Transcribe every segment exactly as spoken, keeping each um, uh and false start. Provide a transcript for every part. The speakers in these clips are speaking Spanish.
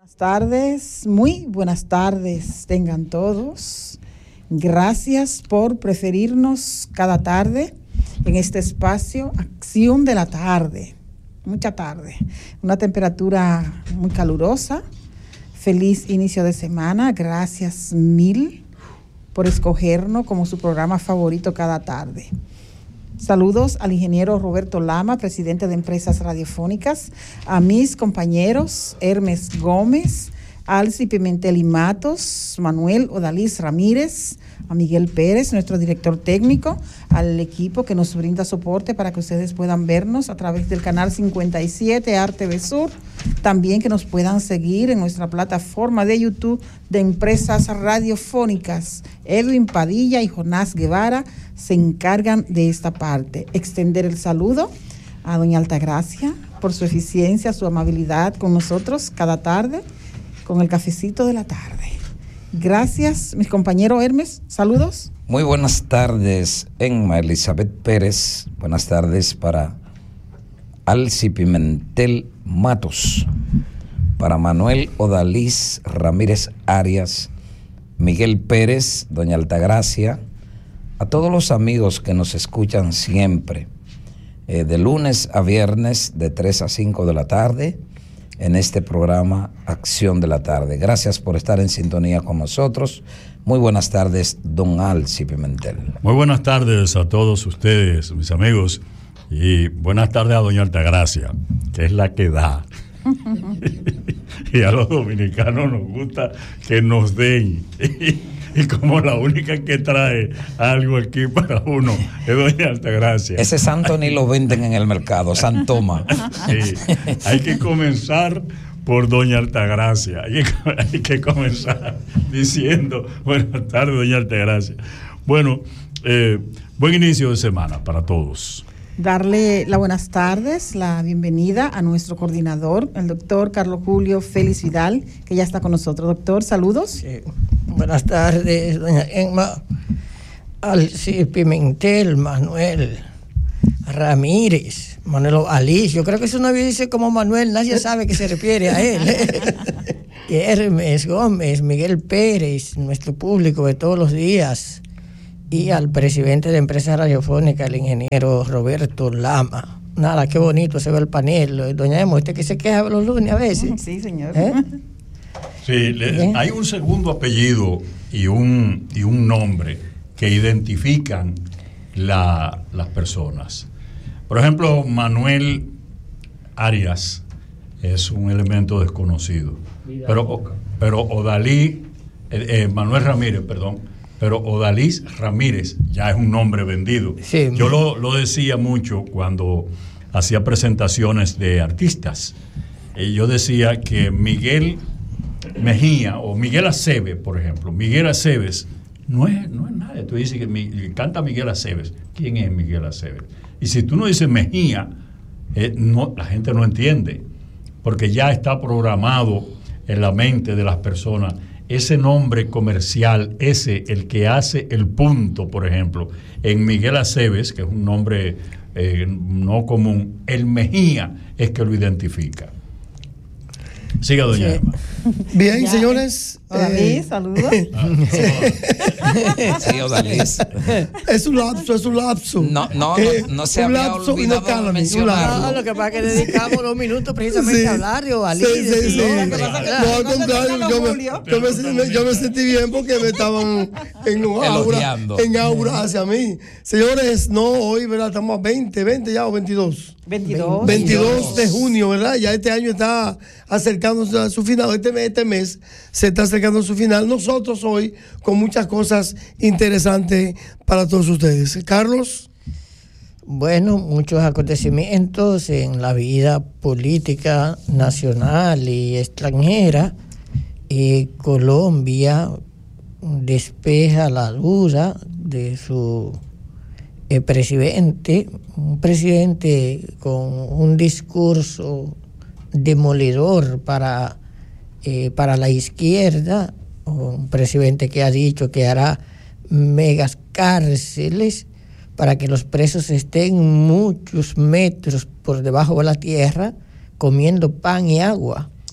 Buenas tardes, muy buenas tardes tengan todos. Gracias por preferirnos cada tarde en este espacio, Acción de la Tarde. Mucha tarde, una temperatura muy calurosa. Feliz inicio de semana. Gracias mil por escogernos como su programa favorito cada tarde. Saludos al ingeniero Roberto Lama, presidente de Empresas Radiofónicas, a mis compañeros Hermes Gómez, Alci Pimentel y Matos, Manuel Odalís Ramírez, a Miguel Pérez, nuestro director técnico, al equipo que nos brinda soporte para que ustedes puedan vernos a través del canal cincuenta y siete A R T V Sur, también que nos puedan seguir en nuestra plataforma de YouTube de Empresas Radiofónicas. Edwin Padilla y Jonás Guevara se encargan de esta parte. Extender el saludo a doña Altagracia por su eficiencia, su amabilidad con nosotros cada tarde, con el cafecito de la tarde. Gracias, mis compañeros. Hermes, saludos. Muy buenas tardes, Emma Elizabeth Pérez. Buenas tardes para Alci Pimentel Matos, para Manuel Odalís Ramírez Arias, Miguel Pérez, doña Altagracia, a todos los amigos que nos escuchan siempre, eh, de lunes a viernes, de tres a cinco de la tarde, en este programa Acción de la Tarde. Gracias por estar en sintonía con nosotros. Muy buenas tardes, don Alci Pimentel. Muy buenas tardes a todos ustedes, mis amigos, y buenas tardes a doña Altagracia, que es la que da. Y a los dominicanos nos gusta que nos den. Y como la única que trae algo aquí para uno es doña Altagracia. Ese santo ni lo venden en el mercado, San Toma. Sí, hay que comenzar por doña Altagracia. Hay que, hay que comenzar diciendo buenas tardes, doña Altagracia. Bueno, eh, buen inicio de semana para todos. Darle las buenas tardes, la bienvenida a nuestro coordinador, el doctor Carlos Julio Félix Vidal, que ya está con nosotros. Doctor, saludos. Sí. Buenas tardes, doña Emma, Alci Pimentel, Manuel Ramírez, Manuel Alís. Yo creo que eso no dice como Manuel, nadie sabe a qué se refiere a él. Hermes Gómez, Miguel Pérez, nuestro público de todos los días, y al presidente de Empresas Radiofónicas, el ingeniero Roberto Lama. Nada, qué bonito se ve el panel. Doña Emma, ¿usted que se queja los lunes a veces? Sí, señor. ¿Eh? Sí, le, hay un segundo apellido y un, y un nombre que identifican la, las personas. Por ejemplo, Manuel Arias es un elemento desconocido. Pero, pero Odalí, eh, eh, Manuel Ramírez, perdón, pero Odalís Ramírez ya es un nombre vendido. Sí, Yo lo, lo decía mucho cuando hacía presentaciones de artistas. Eh, yo decía que Miguel Mejía o Miguel Aceves, por ejemplo, Miguel Aceves no es, no es nadie. Tú dices que mi, canta Miguel Aceves. ¿Quién es Miguel Aceves? Y si tú no dices Mejía, eh, no, la gente no entiende, porque ya está programado en la mente de las personas ese nombre comercial, ese, el que hace el punto, por ejemplo, en Miguel Aceves, que es un nombre eh, no común, el Mejía es que lo identifica. Siga, doña Sí. Emma. Bien, Ya, señores. Odalís, eh, saludos. Sí, Odalís. es un lapso, es un lapso. No, no, Eh, no, no se un había lapso olvidado inocalami, un mencionarlo. No, lo que pasa es que dedicamos unos minutos precisamente Sí. a hablar de Odalís. Sí, sí, sí. ¿no? No, Lo que pasa es que- al contrario, yo me, yo, me, me- yo me sentí bien porque me estaban en un aura, Elogiando. en aura hacia mí. Señores, no, hoy, ¿verdad? Estamos a veinte, veinte ya o veintidós. veintidós. veintidós de junio, ¿verdad? Ya este año está acercándose a su final. Este mes, este mes se está acercando a su final. Nosotros hoy con muchas cosas interesantes para todos ustedes. Carlos. Bueno, muchos acontecimientos en la vida política nacional y extranjera. Eh, Colombia despeja la duda de su eh, presidente, un presidente con un discurso demoledor para, eh, para la izquierda, un presidente que ha dicho que hará megas cárceles para que los presos estén muchos metros por debajo de la tierra comiendo pan y agua.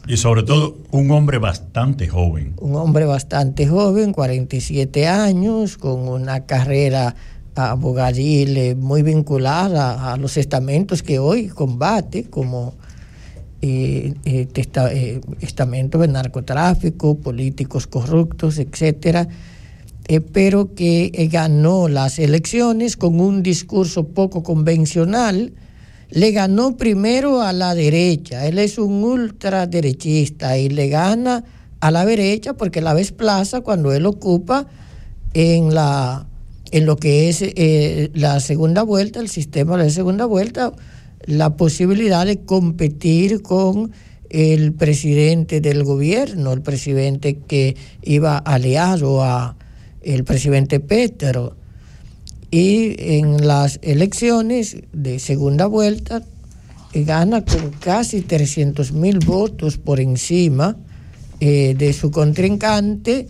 Y sobre todo un hombre bastante joven. Un hombre bastante joven, cuarenta y siete años, con una carrera abogadil muy vinculada a los estamentos que hoy combate, como eh, eh, testa, eh, estamentos de narcotráfico, políticos corruptos, etcétera, eh, pero que eh, ganó las elecciones con un discurso poco convencional. Le ganó primero a la derecha, él es un ultraderechista y le gana a la derecha porque la desplaza cuando él ocupa en la en lo que es eh, la segunda vuelta, el sistema de segunda vuelta, la posibilidad de competir con el presidente del gobierno, el presidente que iba aliado a el presidente Petro. Y en las elecciones de segunda vuelta gana con casi trescientos mil votos por encima eh, de su contrincante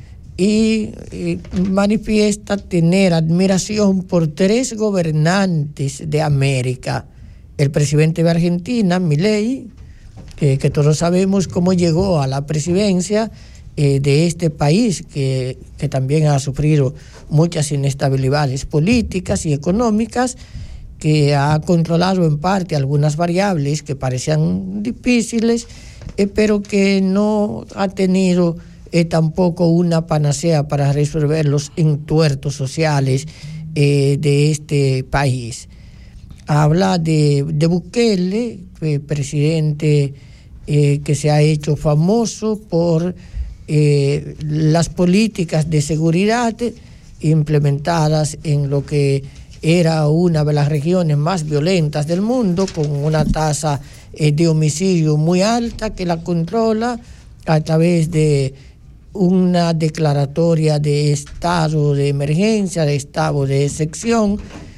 y eh, manifiesta tener admiración por tres gobernantes de América. El presidente de Argentina, Milei, eh, que todos sabemos cómo llegó a la presidencia Eh, de este país que, que también ha sufrido muchas inestabilidades políticas y económicas, que ha controlado en parte algunas variables que parecían difíciles, eh, pero que no ha tenido eh, tampoco una panacea para resolver los entuertos sociales eh, de este país. Habla de, de Bukele, eh, presidente eh, que se ha hecho famoso por Eh, las políticas de seguridad implementadas en lo que era una de las regiones más violentas del mundo, con una tasa eh, de homicidio muy alta, que la controla a través de una declaratoria de estado de emergencia, de estado de excepción,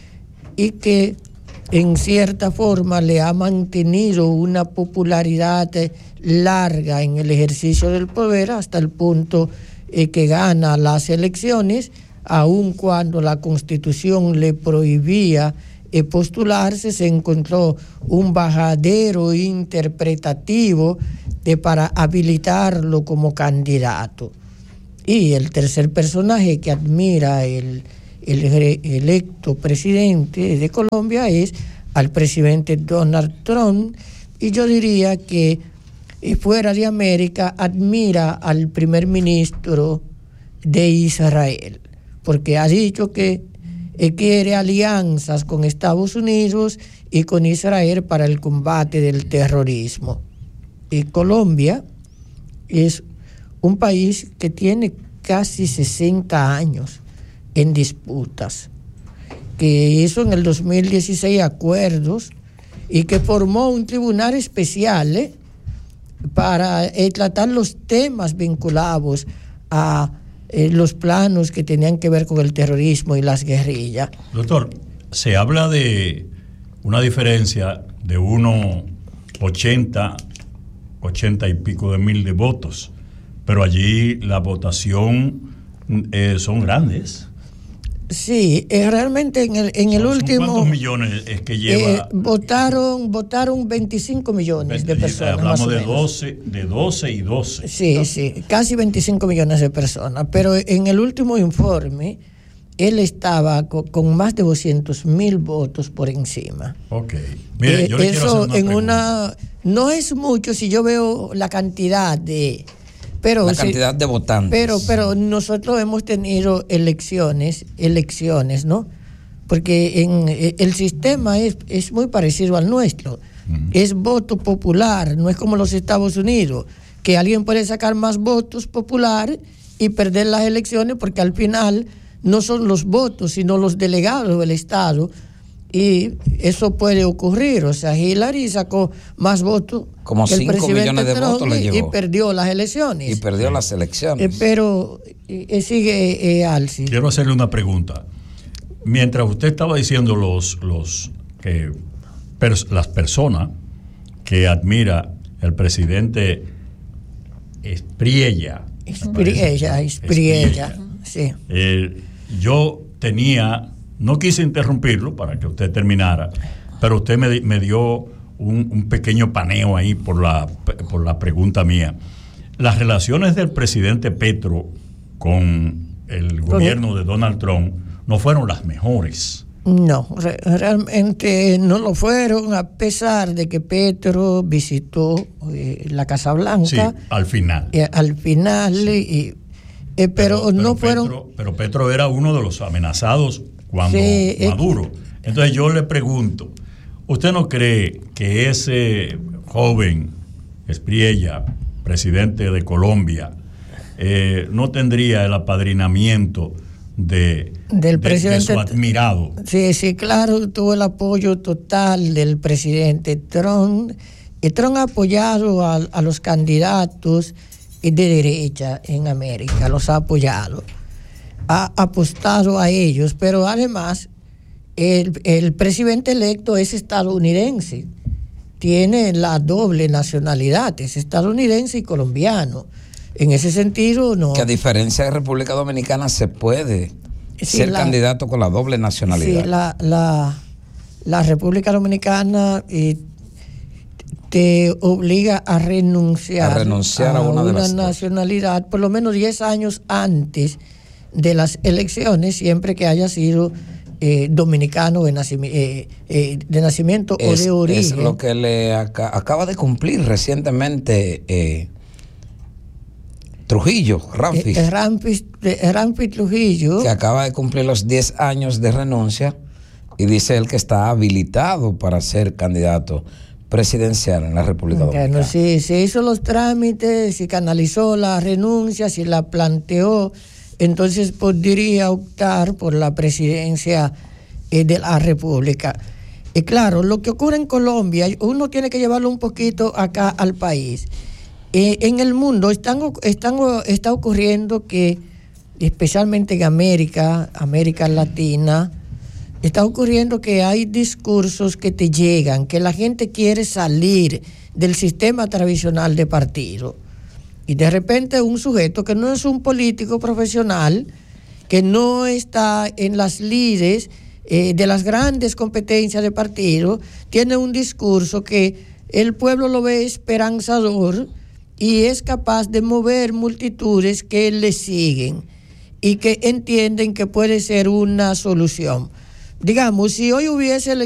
y que en cierta forma le ha mantenido una popularidad larga en el ejercicio del poder hasta el punto eh, que gana las elecciones, aun cuando la Constitución le prohibía eh, postularse. Se encontró un bajadero interpretativo de, para habilitarlo como candidato. Y el tercer personaje que admira el el electo presidente de Colombia es al presidente Donald Trump, y yo diría que fuera de América admira al primer ministro de Israel, porque ha dicho que quiere alianzas con Estados Unidos y con Israel para el combate del terrorismo. Y Colombia es un país que tiene casi sesenta años en disputas, que hizo en el dos mil dieciséis acuerdos y que formó un tribunal especial eh, para eh, tratar los temas vinculados a eh, los planos que tenían que ver con el terrorismo y las guerrillas. Doctor, se habla de una diferencia de uno ochenta, ochenta y pico de mil de votos, pero allí la votación eh, son grandes. Sí, eh, realmente en el, en el ¿Son, último... ¿Cuántos millones es que lleva? Eh, votaron, votaron veinticinco millones de personas. Hablamos de doce, de doce y doce. Sí, ¿no? Sí, casi veinticinco millones de personas. Pero en el último informe, él estaba con, con más de doscientos mil votos por encima. Ok. Mire, eh, yo le eso quiero hacer una en pregunta. una... No es mucho si yo veo la cantidad de... Pero, la cantidad sí, de votantes. Pero, pero nosotros hemos tenido elecciones, elecciones, ¿no? Porque en, el sistema es, es muy parecido al nuestro. Uh-huh. Es voto popular, no es como los Estados Unidos, que alguien puede sacar más votos populares y perder las elecciones porque al final no son los votos, sino los delegados del Estado. Y eso puede ocurrir. O sea, Hillary sacó más votos como que el cinco presidente millones de Trump votos le llevó. Y perdió las elecciones. Y perdió las elecciones. Eh, pero eh, sigue eh, Alci. Quiero hacerle una pregunta. Mientras usted estaba diciendo los, los que pers- las personas que admira el presidente Espriella. Espriella, Espriella, sí. Eh, yo tenía... No quise interrumpirlo para que usted terminara, pero usted me, me dio un, un pequeño paneo ahí por la, por la pregunta mía. Las relaciones del presidente Petro con el gobierno de Donald Trump no fueron las mejores. No, re- realmente no lo fueron, a pesar de que Petro visitó eh, la Casa Blanca. Sí, al final. Eh, al final, y, eh, pero, pero no fueron. Petro, pero Petro era uno de los amenazados cuando Sí, Maduro. Eh, Entonces yo le pregunto, ¿usted no cree que ese joven Espriella, presidente de Colombia, eh, no tendría el apadrinamiento de, del de, presidente, de su admirado? Sí, sí, claro, tuvo el apoyo total del presidente Trump. Y Trump ha apoyado a, a los candidatos de derecha en América, los ha apoyado, ha apostado a ellos, pero además el, el presidente electo es estadounidense, tiene la doble nacionalidad, es estadounidense y colombiano. En ese sentido, no. Que a diferencia de República Dominicana se puede sí, ser la, candidato con la doble nacionalidad. Sí, la, la, la República Dominicana eh, te obliga a renunciar, a, renunciar a, a una, una, de las nacionalidad dos. Por lo menos diez años antes de las elecciones, siempre que haya sido eh, dominicano de, nacimi eh, eh, de nacimiento es, o de origen. Es lo que le aca acaba de cumplir recientemente eh, Trujillo, Ramfis. Eh, Ramfis, eh, Ramfis Trujillo. Que acaba de cumplir los diez años de renuncia y dice él que está habilitado para ser candidato presidencial en la República Dominicana. Bueno, sí, se hizo los trámites, se canalizó la renuncia, se la planteó, entonces podría optar por la presidencia eh, de la República. Y claro, lo que ocurre en Colombia, uno tiene que llevarlo un poquito acá al país. Eh, en el mundo están, están, está ocurriendo que, especialmente en América, América Latina, está ocurriendo que hay discursos que te llegan, que la gente quiere salir del sistema tradicional de partido. Y de repente un sujeto que no es un político profesional, que no está en las lides eh, de las grandes competencias de partido, tiene un discurso que el pueblo lo ve esperanzador y es capaz de mover multitudes que le siguen y que entienden que puede ser una solución. Digamos, si hoy hubiese